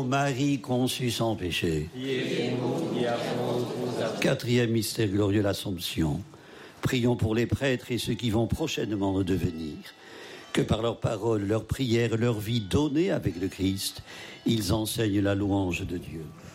Marie conçue sans péché. Priez pour nous qui avons aux affres. Quatrième mystère glorieux, l'Assomption. Prions pour les prêtres et ceux qui vont prochainement le devenir. Que par leurs paroles, leurs prières, leur vie donnée avec le Christ, ils enseignent la louange de Dieu.